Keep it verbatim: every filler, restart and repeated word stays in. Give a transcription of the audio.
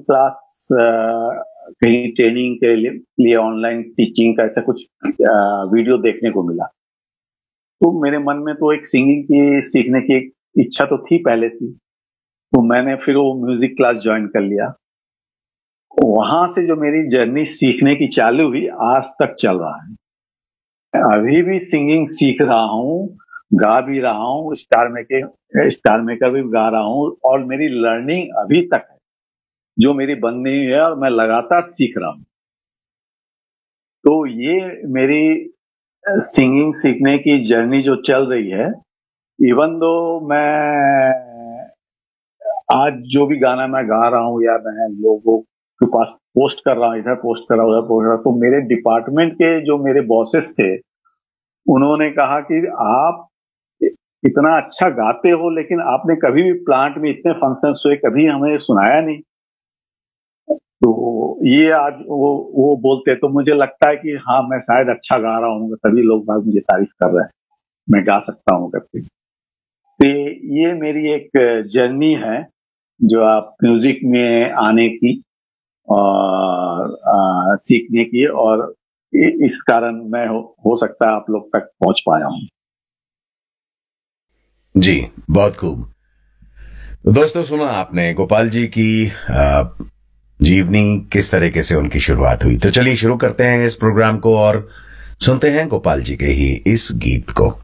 Class कहीं training के लिए, लिए ऑनलाइन टीचिंग का ऐसा कुछ वीडियो देखने को मिला। तो मेरे मन में तो एक सिंगिंग की सीखने की एक इच्छा तो थी पहले से, तो मैंने फिर वो म्यूजिक क्लास ज्वाइन कर लिया। वहां से जो मेरी जर्नी सीखने की चालू हुई, आज तक चल रहा है। अभी भी सिंगिंग सीख रहा हूँ, गा भी रहा हूँ, स्टार मेकर स्टार मेकर भी गा रहा हूँ, और मेरी लर्निंग अभी तक है, जो मेरी बंद नहीं है, और मैं लगातार सीख रहा हूँ। तो ये मेरी सिंगिंग सीखने की जर्नी जो चल रही है, इवन दो मैं आज जो भी गाना मैं गा रहा हूँ या मैं लोगों के पास पोस्ट कर रहा हूँ, इधर पोस्ट कर रहा हूँ, उधर पोस्ट कर रहा हूँ, तो मेरे डिपार्टमेंट के जो मेरे बॉसेस थे, उन्होंने कहा कि आप इतना अच्छा गाते हो, लेकिन आपने कभी भी प्लांट में इतने फंक्शंस हुए, कभी हमें सुनाया नहीं। तो ये आज वो वो बोलते, तो मुझे लगता है कि हाँ, मैं शायद अच्छा गा रहा हूँ, तभी लोग बाग मुझे तारीफ कर रहे हैं, मैं गा सकता हूँ करके। तो ये मेरी एक जर्नी है जो आप म्यूजिक में आने की और आ, सीखने की, और इस कारण मैं हो, हो सकता है आप लोग तक पहुंच पाया हूं। जी, बहुत खूब। तो दोस्तों, सुना आपने गोपाल जी की आ, जीवनी, किस तरीके से उनकी शुरुआत हुई। तो चलिए शुरू करते हैं इस प्रोग्राम को और सुनते हैं गोपाल जी के ही इस गीत को।